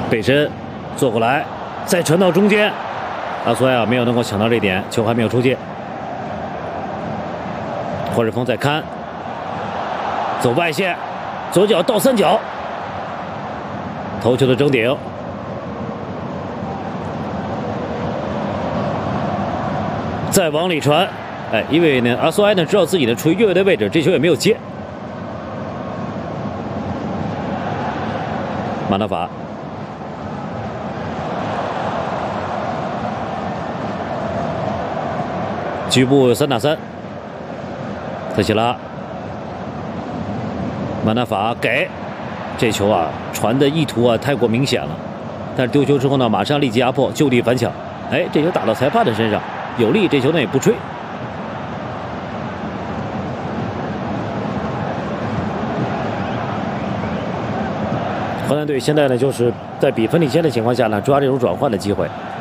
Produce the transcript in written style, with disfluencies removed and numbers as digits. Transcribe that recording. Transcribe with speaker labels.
Speaker 1: 背身做过来，再传到中间，阿苏埃没有能够抢到这点，球还没有出界。霍尔峰在看，走外线，左脚倒三角，头球的争顶。 再往里传，哎，因为呢，阿苏埃呢知道自己呢处于越位的位置，这球也没有接。马纳法，局部3打3，特西拉，马纳法给，这球啊传的意图啊太过明显了，但是丢球之后呢，马上立即压迫，就地反抢，哎，这球打到裁判的身上。 有力，这球呢也不吹。河南队现在呢就是在比分领先的情况下呢，抓这种转换的机会。